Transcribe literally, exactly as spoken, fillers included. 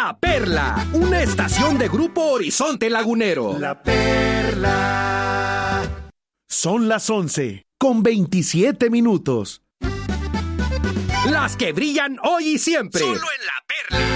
La Perla, una estación de Grupo Horizonte Lagunero. La Perla. Son las once, con veintisiete minutos. Las que brillan hoy y siempre. Solo en La Perla.